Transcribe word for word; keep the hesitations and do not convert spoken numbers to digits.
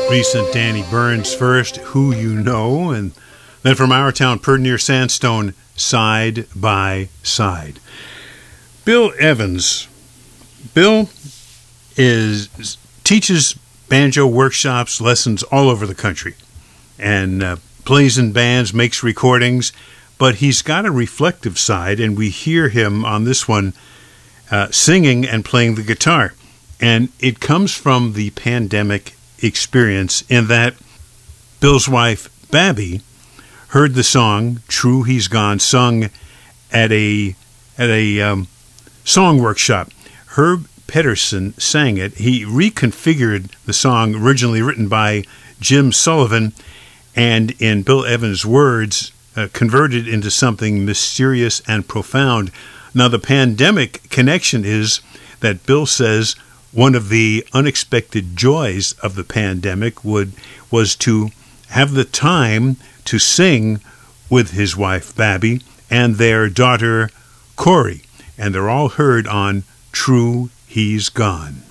Recent Danny Burns first, Who You Know, and then from our town, Perdenier Sandstone, Side by Side. Bill Evans. Bill is teaches banjo workshops, lessons all over the country, and uh, plays in bands, makes recordings, but he's got a reflective side, and we hear him on this one uh, singing and playing the guitar. And it comes from the pandemic experience in that Bill's wife, Babby, heard the song True He's Gone sung at a at a um, song workshop. Herb Pedersen sang it. He reconfigured the song originally written by Jim Sullivan and, in Bill Evans' words, uh, converted into something mysterious and profound. Now, the pandemic connection is that Bill says one of the unexpected joys of the pandemic would was to have the time to sing with his wife, Babby, and their daughter, Corey. And they're all heard on True He's Gone.